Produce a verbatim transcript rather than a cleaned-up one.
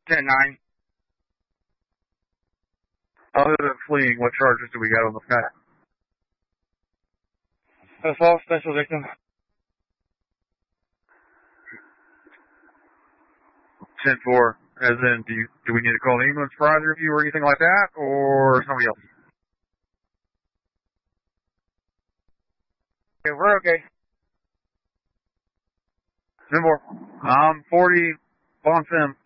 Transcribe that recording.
ten nine. Other than fleeing, what charges do we got on the guy? Assault special victim. ten four. As in, do you do we need to call an ambulance for either of you or anything like that, or somebody else? Okay, we're okay. ten four. I'm forty. On Sim.